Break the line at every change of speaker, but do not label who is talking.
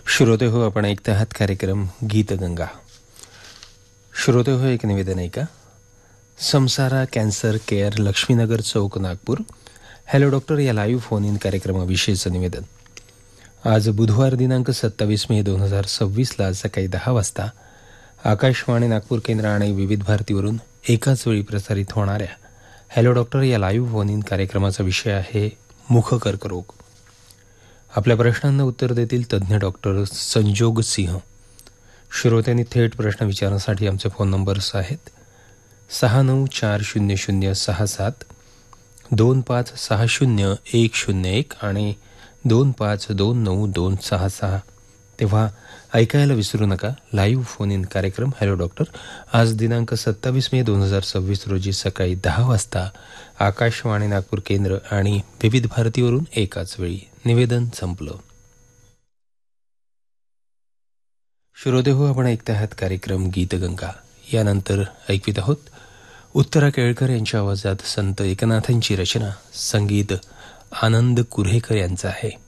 श्रोते हो, आपण ऐकत आहात कार्यक्रम गीतगंगा. श्रोते हो, एक निवेदन आहे का? समसारा कॅन्सर केअर, लक्ष्मीनगर चौक, नागपूर. हॅलो डॉक्टर या लाईव्ह फोन इन कार्यक्रमाविषयीचं निवेदन. आज बुधवार दिनांक 27 मे 2026 सकाळी 10 वाजता आकाशवाणी नागपूर केंद्र आणि विविध भारतीवरून एकाच वेळी प्रसारित होणाऱ्या हॅलो डॉक्टर या लाईव्ह फोन इन कार्यक्रमाचा विषय आहे मुखकर्करोग. आपल्या प्रश्नांना उत्तर देतील तज्ज्ञ डॉक्टर संजोग सिंह. श्रोत्यांनी थेट प्रश्न विचारण्यासाठी आमचे फोन नंबर्स आहेत 69400067, 25600101 आणि 25292266. तेव्हा ऐकायला विसरू नका लाईव्ह फोन इन कार्यक्रम हॅलो डॉक्टर. आज दिनांक 27 मे 2026 रोजी सकाळी 10 वाजता आकाशवाणी नागपूर केंद्र आणि विविध भारतीवरून एकाच वेळी. निवेदन संपलं. श्रोते हो, आपण ऐकत आहात कार्यक्रम गीतगंगा. यानंतर ऐकवित आहोत उत्तरा केळकर यांच्या आवाजात संत एकनाथांची रचना. संगीत आनंद कुऱ्हेकर यांचं आहे.